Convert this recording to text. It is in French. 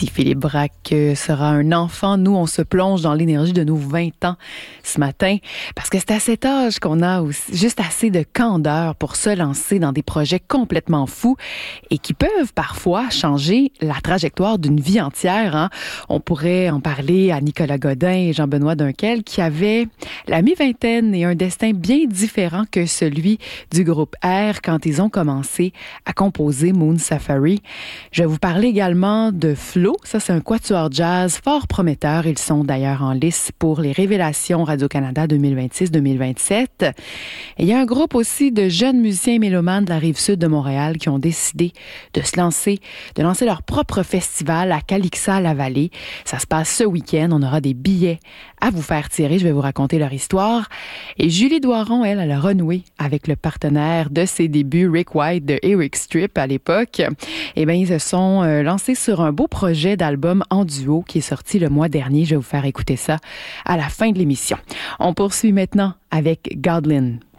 Si Philippe Braque sera un enfant, nous, on se plonge dans l'énergie de nos 20 ans ce matin, parce que c'est à cet âge qu'on a aussi juste assez de candeur pour se lancer dans des projets complètement fous et qui peuvent parfois changer la trajectoire d'une vie entière. Hein? On pourrait en parler à Nicolas Godin et Jean-Benoît Dunquel qui avaient la mi-vingtaine et un destin bien différent que celui du groupe R quand ils ont commencé à composer Moon Safari. Je vais vous parler également de Flo. Ça, c'est un quatuor jazz fort prometteur. Ils sont d'ailleurs en lice pour les Révélations Radio-Canada 2026-2027. Et il y a un groupe aussi de jeunes musiciens et mélomanes de la Rive-Sud de Montréal qui ont décidé de lancer leur propre festival à Calixa-la-Vallée. Ça se passe ce week-end. On aura des billets à vous faire tirer. Je vais vous raconter leur histoire. Et Julie Doiron, elle a renoué avec le partenaire de ses débuts, Rick White de Eric Strip à l'époque. Eh bien, ils se sont lancés sur un beau projet d'album en duo qui est sorti le mois dernier. Je vais vous faire écouter ça à la fin de l'émission. On poursuit maintenant avec Godlin.